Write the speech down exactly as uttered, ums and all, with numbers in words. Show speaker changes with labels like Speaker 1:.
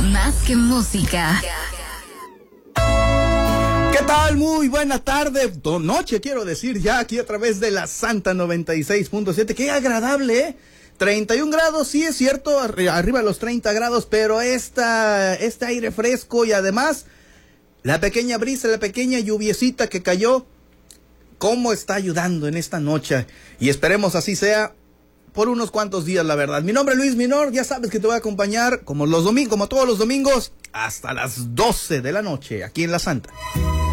Speaker 1: Más que música.
Speaker 2: ¿Qué tal? Muy buena tarde, o noche quiero decir ya, aquí a través de la Santa noventa y seis punto siete. Qué agradable, ¿eh? treinta y un grados, sí es cierto, arriba de los treinta grados, pero esta, este aire fresco y además la pequeña brisa, la pequeña lluviecita que cayó, cómo está ayudando en esta noche. Y esperemos así sea por unos cuantos días, la verdad. Mi nombre es Luis Minor, ya sabes que te voy a acompañar como los domingos, como todos los domingos, hasta las doce de la noche, aquí en La Santa.